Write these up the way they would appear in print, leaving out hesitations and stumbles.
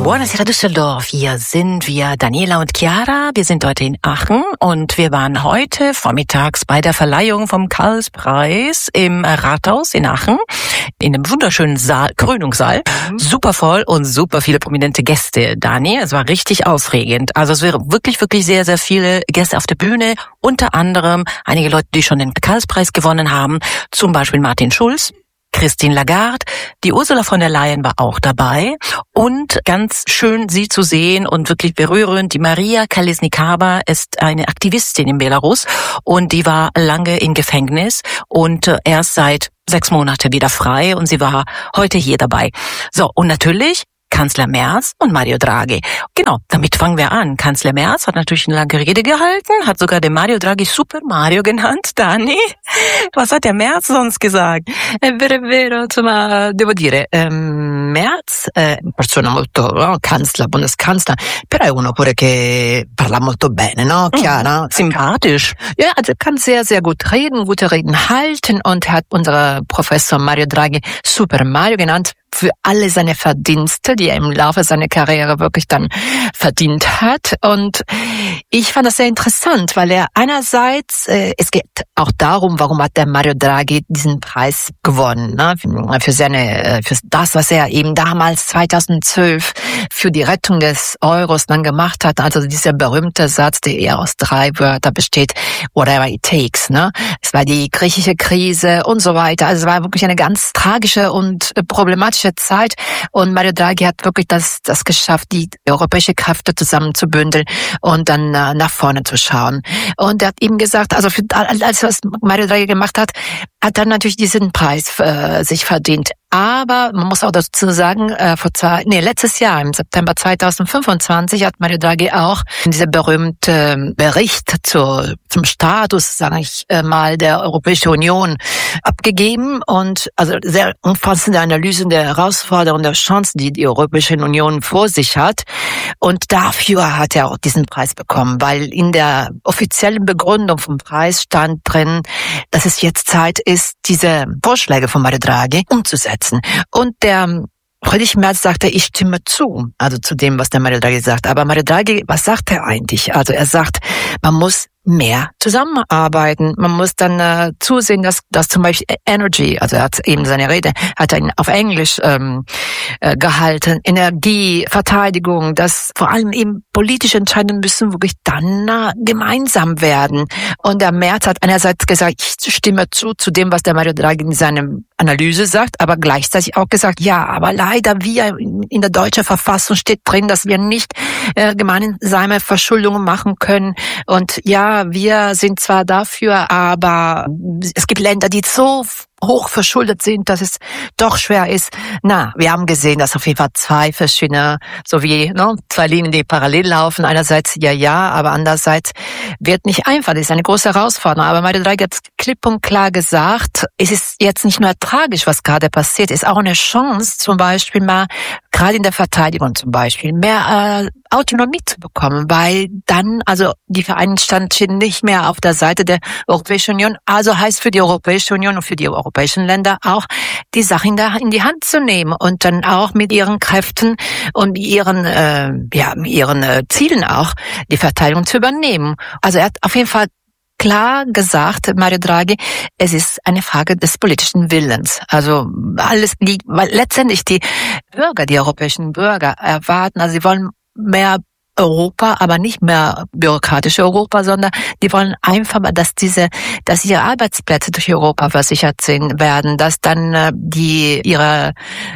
Buonasera Düsseldorf, hier sind wir, Daniela und Chiara. Wir sind heute in Aachen und wir waren heute vormittags bei der Verleihung vom Karlspreis im Rathaus in Aachen, in einem wunderschönen Saal, Krönungssaal. Super voll und super viele prominente Gäste, Dani. Es war richtig aufregend. Also es wären wirklich, wirklich sehr, sehr viele Gäste auf der Bühne. Unter anderem einige Leute, die schon den Karlspreis gewonnen haben. Zum Beispiel Martin Schulz, Christine Lagarde, die Ursula von der Leyen war auch dabei und ganz schön sie zu sehen und wirklich berührend. Die Maria Kolesnikava ist eine Aktivistin in Belarus und die war lange im Gefängnis und erst seit 6 Monaten wieder frei und sie war heute hier dabei. So, und natürlich Kanzler Merz und Mario Draghi. Genau, damit fangen wir an. Kanzler Merz hat natürlich eine lange Rede gehalten, hat sogar den Mario Draghi Super Mario genannt. Dani, was hat der Merz sonst gesagt? È vero, insomma, devo dire, Merz è una persona molto, no, Bundeskanzler, però è uno pure che parla molto bene, no, Chiara? Sympathisch. Ja, also kann sehr, sehr gut reden, gute Reden halten und hat unser Professor Mario Draghi Super Mario genannt für alle seine Verdienste, die er im Laufe seiner Karriere wirklich dann verdient hat. Und ich fand das sehr interessant, weil er einerseits, es geht auch darum, warum hat der Mario Draghi diesen Preis gewonnen, ne? Für das, was er eben damals 2012 für die Rettung des Euros dann gemacht hat. Also dieser berühmte Satz, der eher aus 3 Wörtern besteht, whatever it takes, ne? Es war die griechische Krise und so weiter. Also es war wirklich eine ganz tragische und problematische Zeit und Mario Draghi hat wirklich das geschafft, die europäische Kräfte zusammenzubündeln und dann nach vorne zu schauen. Und er hat ihm gesagt, also für alles, was Mario Draghi gemacht hat, hat er natürlich diesen Preis sich verdient. Aber man muss auch dazu sagen, letztes Jahr, im September 2025, hat Mario Draghi auch dieser berühmte Bericht zum Status, sage ich mal, der Europäischen Union abgegeben und also sehr umfassende Analysen der Herausforderungen, der Chancen, die die Europäische Union vor sich hat. Und dafür hat er auch diesen Preis bekommen, weil in der offiziellen Begründung vom Preis stand drin, dass es jetzt Zeit ist, diese Vorschläge von Mario Draghi umzusetzen. Und der Friedrich Merz sagte, ich stimme zu, also zu dem, was der Mario Draghi sagt. Aber Mario Draghi, was sagt er eigentlich? Also er sagt, man muss mehr zusammenarbeiten. Man muss dann zusehen, dass zum Beispiel Energy, also er hat eben seine Rede, hat er auf Englisch gehalten, Energie, Verteidigung, dass vor allem eben politische Entscheidungen müssen wirklich dann gemeinsam werden. Und der Merz hat einerseits gesagt, ich stimme zu dem, was der Mario Draghi in seiner Analyse sagt, aber gleichzeitig auch gesagt, ja, aber leider in der deutschen Verfassung steht drin, dass wir nicht gemeinsame Verschuldungen machen können. Und ja, wir sind zwar dafür, aber es gibt Länder, die so hoch verschuldet sind, dass es doch schwer ist. Wir haben gesehen, dass auf jeden Fall 2 verschiedene, so wie 2 Linien, die parallel laufen. Einerseits ja, aber andererseits wird nicht einfach. Das ist eine große Herausforderung. Aber Mario Draghi hat klipp und klar gesagt, es ist jetzt nicht nur tragisch, was gerade passiert, es ist auch eine Chance, zum Beispiel mal, gerade in der Verteidigung zum Beispiel, mehr Autonomie zu bekommen, weil dann, also die Vereinigten Staaten stehen nicht mehr auf der Seite der Europäischen Union, also heißt für die Europäische Union und für die europäischen Länder auch, die Sachen in die Hand zu nehmen und dann auch mit ihren Kräften und ihren Zielen auch die Verteidigung zu übernehmen. Also er hat auf jeden Fall klar gesagt, Mario Draghi, es ist eine Frage des politischen Willens. Also alles liegt, weil letztendlich die europäischen Bürger erwarten, also sie wollen mehr Europa, aber nicht mehr bürokratische Europa, sondern die wollen einfach, dass ihre Arbeitsplätze durch Europa versichert werden, dass dann ihre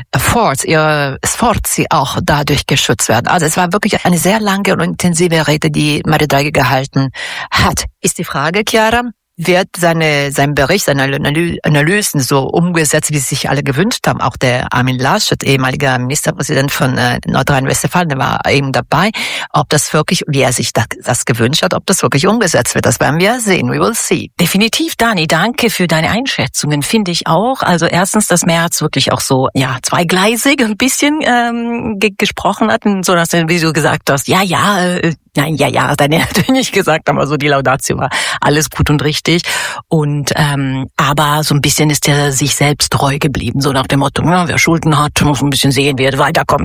Sforzi auch dadurch geschützt werden. Also es war wirklich eine sehr lange und intensive Rede, die Mario Draghi gehalten hat. Ist die Frage, Chiara, wird sein Bericht, seine Analysen so umgesetzt, wie sie sich alle gewünscht haben. Auch der Armin Laschet, ehemaliger Ministerpräsident von Nordrhein-Westfalen, der war eben dabei. Ob das wirklich, wie er sich das gewünscht hat, ob das wirklich umgesetzt wird, das werden wir sehen. We will see. Definitiv, Dani, danke für deine Einschätzungen, finde ich auch. Also erstens, dass Merz wirklich auch so, zweigleisig ein bisschen gesprochen hat, so dass er, wie du gesagt hast, Nein, hat er natürlich nicht gesagt, aber so die Laudatio war alles gut und richtig. Und aber so ein bisschen ist er sich selbst treu geblieben, so nach dem Motto, wer Schulden hat, muss ein bisschen sehen, wie er weiterkommt.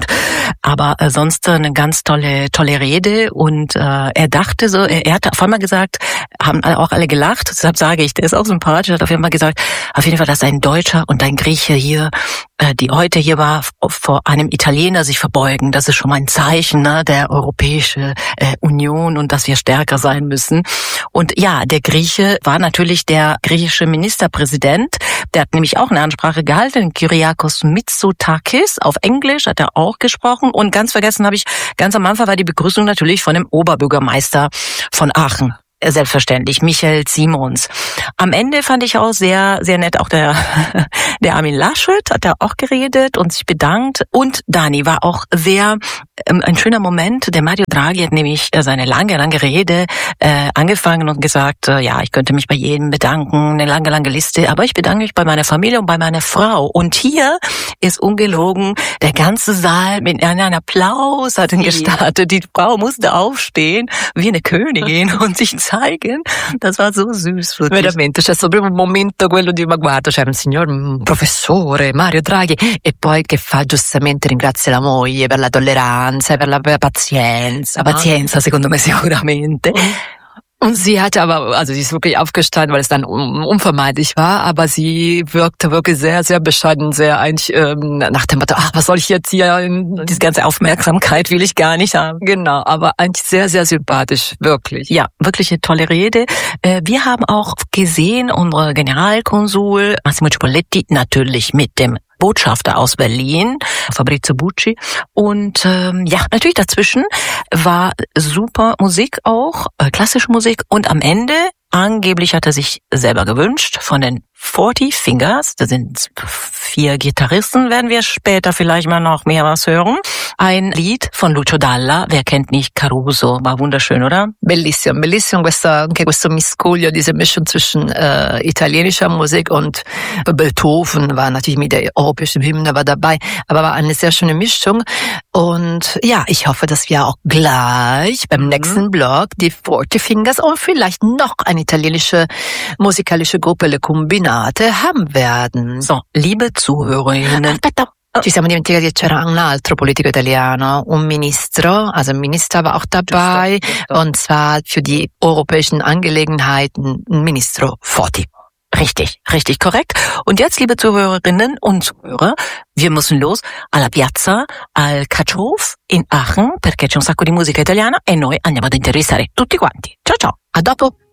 Aber sonst eine ganz tolle Rede und er dachte so, er hat auf einmal gesagt, haben auch alle gelacht, deshalb sage ich, der ist auch sympathisch, hat auf jeden Fall gesagt, auf jeden Fall, dass ein Deutscher und ein Grieche hier, die heute hier war, vor einem Italiener sich verbeugen. Das ist schon mal ein Zeichen, ne, der Europäischen Union und dass wir stärker sein müssen. Und ja, der Grieche war natürlich der griechische Ministerpräsident. Der hat nämlich auch eine Ansprache gehalten, Kyriakos Mitsotakis. Auf Englisch hat er auch gesprochen. Und ganz vergessen habe ich, ganz am Anfang war die Begrüßung natürlich von dem Oberbürgermeister von Aachen. Selbstverständlich, Michael Simons. Am Ende fand ich auch sehr, sehr nett, auch der Armin Laschet hat da auch geredet und sich bedankt. Und Dani war auch sehr, ein schöner Moment. Der Mario Draghi hat nämlich seine lange Rede angefangen und gesagt, ja, ich könnte mich bei jedem bedanken, eine lange Liste, aber ich bedanke mich bei meiner Familie und bei meiner Frau. Und hier ist ungelogen, der ganze Saal mit einem Applaus hat ihn gestartet. Die Frau musste aufstehen wie eine Königin und sich zeigen. Das war so süß. Veramente, c'è stato proprio un momento quello di, ma guarda, c'era un signor professore, Mario Draghi, e poi che fa giustamente ringrazia la moglie per la tolleranza, per la pazienza. Pazienza, secondo me sicuramente. Und sie hatte aber, also sie ist wirklich aufgestanden, weil es dann unvermeidlich war, aber sie wirkte wirklich sehr, sehr bescheiden, sehr eigentlich nach dem Motto, was soll ich jetzt hier, diese ganze Aufmerksamkeit will ich gar nicht haben. Genau, aber eigentlich sehr, sehr sympathisch, wirklich. Ja, wirklich eine tolle Rede. Wir haben auch gesehen, unser Generalkonsul Massimo Cipoletti, natürlich mit dem Botschafter aus Berlin, Fabrizio Bucci. Und ja, natürlich dazwischen war super Musik auch, klassische Musik. Und am Ende, angeblich hat er sich selber gewünscht, von den 40 Fingers, da sind 4 Gitarristen, werden wir später vielleicht mal noch mehr was hören. Ein Lied von Lucio Dalla, wer kennt nicht Caruso, war wunderschön, oder? Bellissimo, bellissimo anche questo miscuglio, diese Mischung zwischen italienischer Musik und Beethoven war natürlich mit der europäischen Hymne war dabei, aber war eine sehr schöne Mischung. Und ja, ich hoffe, dass wir auch gleich beim nächsten Blog die 40 Fingers und vielleicht noch eine italienische musikalische Gruppe Le Combinate haben werden. So, liebe Zuhörerinnen. Ci siamo dimenticati che c'era un altro politico italiano, un Ministro, also ein Minister war auch dabei, und zwar für die europäischen Angelegenheiten, Ministro Foti. Richtig korrekt. Und jetzt, liebe Zuhörerinnen und Zuhörer, wir müssen los alla piazza, al Cacciov in Aachen, perché c'è un sacco di musica italiana e noi andiamo ad intervistare tutti quanti. Ciao ciao. A dopo.